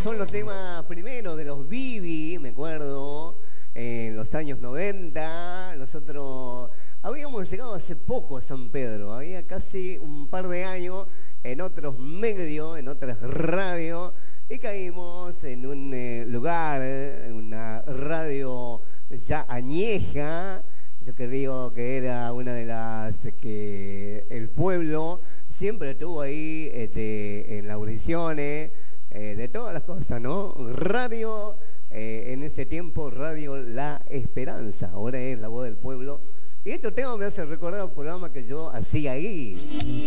son los temas primeros de los Bibi, me acuerdo, en los años 90. Nosotros habíamos llegado hace poco a San Pedro, había casi un par de años en otros medios, en otras radios, y caímos en un lugar, en una radio ya añeja. Yo creo que era una de las que el pueblo siempre tuvo ahí en las audiciones, de todas las cosas, ¿no? Radio, en ese tiempo, Radio La Esperanza, ahora es La Voz del Pueblo. Y este tema me hace recordar un programa que yo hacía ahí.